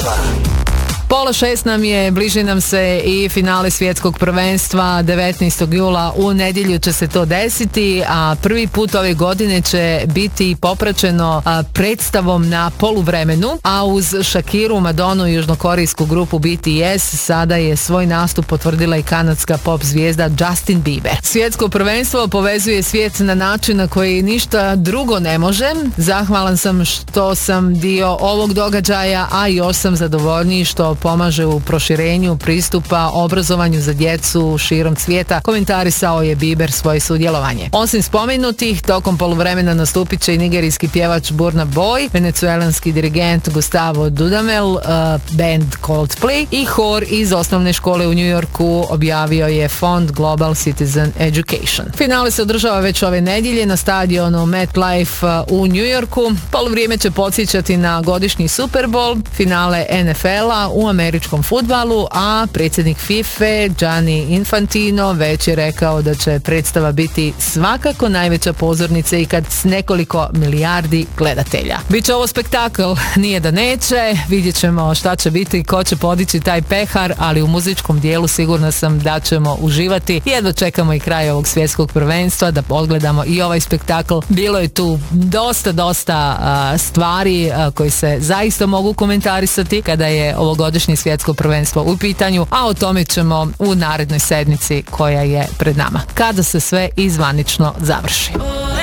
5:30 nam je, bliži nam se i finale svjetskog prvenstva 19. jula. U nedjelju će se to desiti, a prvi put ove godine će biti popraćeno predstavom na poluvremenu, a uz Shakiru, Madonu i južnokorejsku grupu BTS sada je svoj nastup potvrdila i kanadska pop zvijezda Justin Bieber. Svjetsko prvenstvo povezuje svijet na način na koji ništa drugo ne može. Zahvalan sam što sam dio ovog događaja, a još sam zadovoljniji što pomaže u proširenju pristupa obrazovanju za djecu širom svijeta, komentarisao je Bieber svoje sudjelovanje. Osim spomenutih, tokom poluvremena nastupit će i nigerijski pjevač Burna Boy, venecuelanski dirigent Gustavo Dudamel, band Coldplay i hor iz osnovne škole u New Yorku, objavio je fond Global Citizen Education. Finale se održava već ove nedjelje na stadionu MetLife u New Yorku. Poluvrijeme će podsjećati na godišnji Super Bowl, finale NFL-a u američkom fudbalu, a predsjednik FIFA Gianni Infantino već je rekao da će predstava biti svakako najveća pozornica ikad s nekoliko milijardi gledatelja. Biće ovo spektakl, nije da neće, vidjet ćemo šta će biti, ko će podići taj pehar, ali u muzičkom dijelu sigurna sam da ćemo uživati. Jedva čekamo i kraj ovog svjetskog prvenstva da odgledamo i ovaj spektakl. Bilo je tu dosta stvari koji se zaista mogu komentarisati kada je ovogodišnje svjetsko prvenstvo u pitanju, a o tome ćemo u narednoj sedmici koja je pred nama, kada se sve izvanično završi.